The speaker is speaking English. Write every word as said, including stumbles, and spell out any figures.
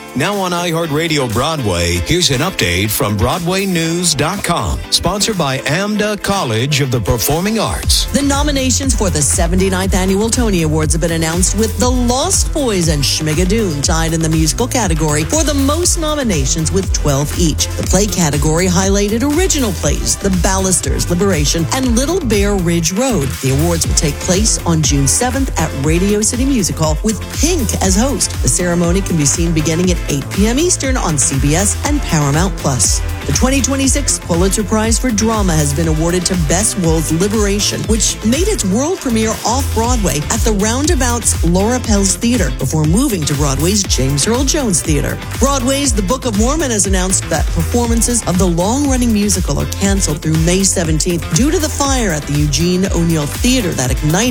Now on iHeartRadio Broadway, here's an update from Broadway News dot com, sponsored by AMDA College of the Performing Arts. The nominations for the seventy-ninth Annual Tony Awards have been announced, with The Lost Boys and Schmigadoon tied in the musical category for the most nominations with twelve each. The play category highlighted original plays, The Ballisters, Liberation, and Little Bear Ridge Road. The awards will take place on June seventh at Radio City Music Hall with Pink as host. The ceremony can be seen beginning at eight p.m. Eastern on C B S and Paramount Plus. The twenty twenty-six Pulitzer Prize for Drama has been awarded to Bess Wool's Liberation, which made its world premiere off-Broadway at the Roundabout's Laura Pels Theater before moving to Broadway's James Earl Jones Theater. Broadway's The Book of Mormon has announced that performances of the long-running musical are canceled through May seventeenth due to the fire at the Eugene O'Neill Theater that ignited